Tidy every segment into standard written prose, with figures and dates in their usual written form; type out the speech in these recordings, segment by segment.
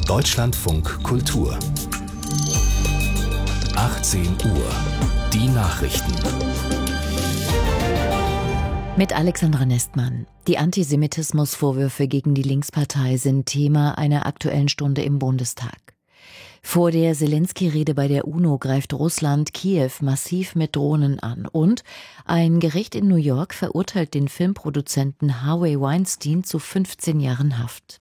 Deutschlandfunk Kultur 18 Uhr. Die Nachrichten. Mit Alexandra Nestmann. Die Antisemitismusvorwürfe gegen die Linkspartei sind Thema einer Aktuellen Stunde im Bundestag. Vor der Zelensky-Rede bei der UNO greift Russland Kiew massiv mit Drohnen an. Und ein Gericht in New York verurteilt den Filmproduzenten Harvey Weinstein zu 15 Jahren Haft.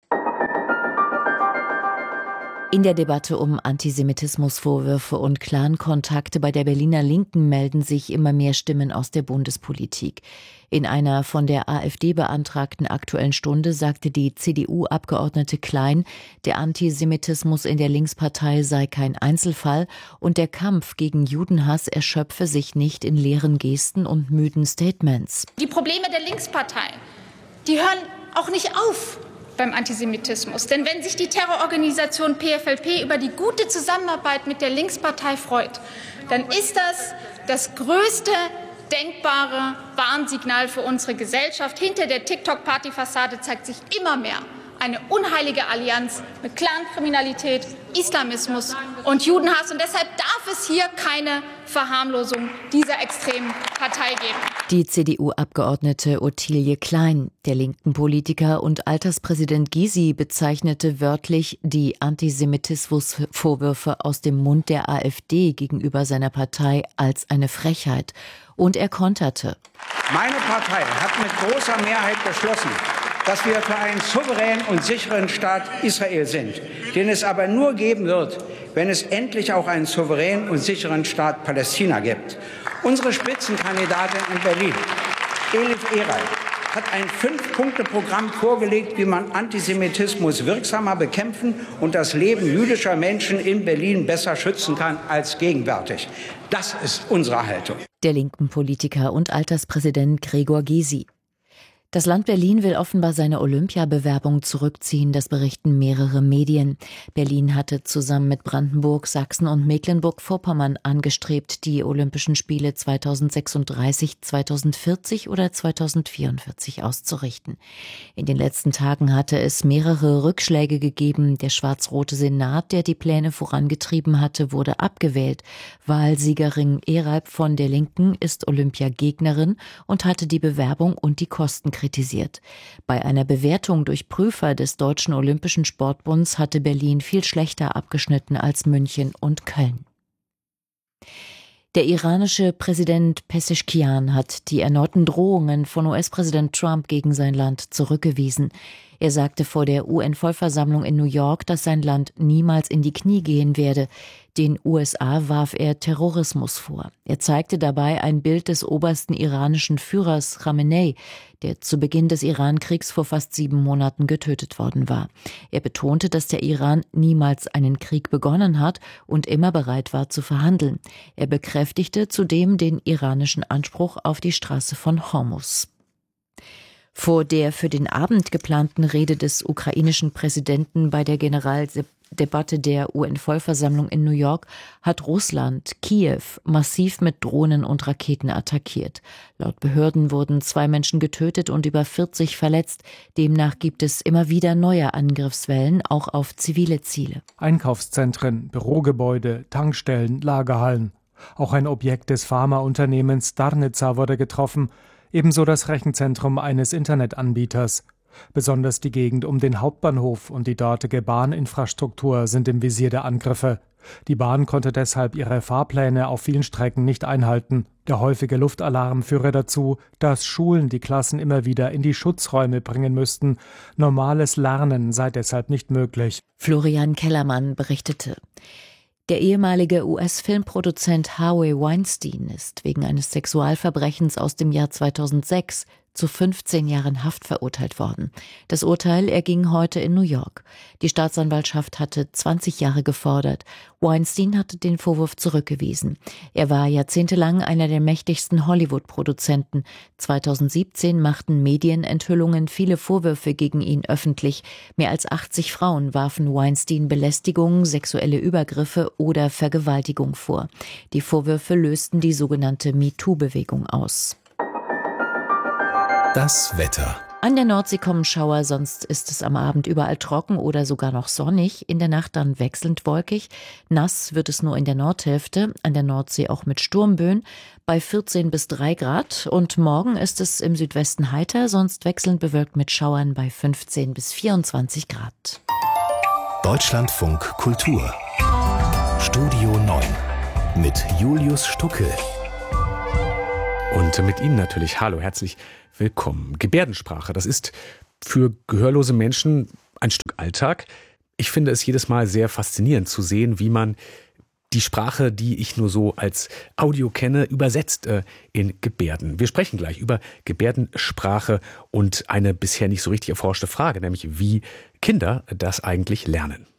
In der Debatte um Antisemitismusvorwürfe und Clan-Kontakte bei der Berliner Linken melden sich immer mehr Stimmen aus der Bundespolitik. In einer von der AfD beantragten Aktuellen Stunde sagte die CDU-Abgeordnete Klein, der Antisemitismus in der Linkspartei sei kein Einzelfall und der Kampf gegen Judenhass erschöpfe sich nicht in leeren Gesten und müden Statements. Die Probleme der Linkspartei, die hören auch nicht auf beim Antisemitismus. Denn wenn sich die Terrororganisation PFLP über die gute Zusammenarbeit mit der Linkspartei freut, dann ist das größte denkbare Warnsignal für unsere Gesellschaft. Hinter der TikTok-Party-Fassade zeigt sich immer mehr eine unheilige Allianz mit Clankriminalität, Islamismus und Judenhass. Und deshalb darf es hier keine Verharmlosung dieser extremen Partei geben. Die CDU-Abgeordnete Ottilie Klein, der linken Politiker und Alterspräsident Gysi bezeichnete wörtlich die Antisemitismusvorwürfe aus dem Mund der AfD gegenüber seiner Partei als eine Frechheit. Und er konterte: Meine Partei hat mit großer Mehrheit beschlossen, dass wir für einen souveränen und sicheren Staat Israel sind, den es aber nur geben wird, wenn es endlich auch einen souveränen und sicheren Staat Palästina gibt. Unsere Spitzenkandidatin in Berlin, Elif Eray, hat ein 5-Punkte-Programm vorgelegt, wie man Antisemitismus wirksamer bekämpfen und das Leben jüdischer Menschen in Berlin besser schützen kann als gegenwärtig. Das ist unsere Haltung. Der linken Politiker und Alterspräsident Gregor Gysi. Das Land Berlin will offenbar seine Olympiabewerbung zurückziehen, das berichten mehrere Medien. Berlin hatte zusammen mit Brandenburg, Sachsen und Mecklenburg-Vorpommern angestrebt, die Olympischen Spiele 2036, 2040 oder 2044 auszurichten. In den letzten Tagen hatte es mehrere Rückschläge gegeben. Der schwarz-rote Senat, der die Pläne vorangetrieben hatte, wurde abgewählt. Wahlsiegerin Eray von der Linken ist Olympiagegnerin und hatte die Bewerbung und die Kosten kritisiert. Bei einer Bewertung durch Prüfer des Deutschen Olympischen Sportbunds hatte Berlin viel schlechter abgeschnitten als München und Köln. Der iranische Präsident Pezeshkian hat die erneuten Drohungen von US-Präsident Trump gegen sein Land zurückgewiesen. Er sagte vor der UN-Vollversammlung in New York, dass sein Land niemals in die Knie gehen werde. Den USA warf er Terrorismus vor. Er zeigte dabei ein Bild des obersten iranischen Führers Khamenei, der zu Beginn des Iran-Kriegs vor fast 7 Monaten getötet worden war. Er betonte, dass der Iran niemals einen Krieg begonnen hat und immer bereit war zu verhandeln. Er bekräftigte zudem den iranischen Anspruch auf die Straße von Hormuz. Vor der für den Abend geplanten Rede des ukrainischen Präsidenten bei der Generaldebatte der UN-Vollversammlung in New York hat Russland Kiew massiv mit Drohnen und Raketen attackiert. Laut Behörden wurden 2 Menschen getötet und über 40 verletzt. Demnach gibt es immer wieder neue Angriffswellen, auch auf zivile Ziele. Einkaufszentren, Bürogebäude, Tankstellen, Lagerhallen. Auch ein Objekt des Pharmaunternehmens Darnica wurde getroffen, ebenso das Rechenzentrum eines Internetanbieters. Besonders die Gegend um den Hauptbahnhof und die dortige Bahninfrastruktur sind im Visier der Angriffe. Die Bahn konnte deshalb ihre Fahrpläne auf vielen Strecken nicht einhalten. Der häufige Luftalarm führe dazu, dass Schulen die Klassen immer wieder in die Schutzräume bringen müssten. Normales Lernen sei deshalb nicht möglich. Florian Kellermann berichtete. Der ehemalige US-Filmproduzent Harvey Weinstein ist wegen eines Sexualverbrechens aus dem Jahr 2006 zu 15 Jahren Haft verurteilt worden. Das Urteil erging heute in New York. Die Staatsanwaltschaft hatte 20 Jahre gefordert. Weinstein hatte den Vorwurf zurückgewiesen. Er war jahrzehntelang einer der mächtigsten Hollywood-Produzenten. 2017 machten Medienenthüllungen viele Vorwürfe gegen ihn öffentlich. Mehr als 80 Frauen warfen Weinstein Belästigung, sexuelle Übergriffe oder Vergewaltigung vor. Die Vorwürfe lösten die sogenannte MeToo-Bewegung aus. Das Wetter. An der Nordsee kommen Schauer, sonst ist es am Abend überall trocken oder sogar noch sonnig. In der Nacht dann wechselnd wolkig. Nass wird es nur in der Nordhälfte, an der Nordsee auch mit Sturmböen bei 14 bis 3 Grad. Und morgen ist es im Südwesten heiter, sonst wechselnd bewölkt mit Schauern bei 15 bis 24 Grad. Deutschlandfunk Kultur. Studio 9 mit Julius Stucke. Und mit Ihnen natürlich. Hallo, herzlich willkommen. Gebärdensprache, das ist für gehörlose Menschen ein Stück Alltag. Ich finde es jedes Mal sehr faszinierend zu sehen, wie man die Sprache, die ich nur so als Audio kenne, übersetzt in Gebärden. Wir sprechen gleich über Gebärdensprache und eine bisher nicht so richtig erforschte Frage, nämlich wie Kinder das eigentlich lernen.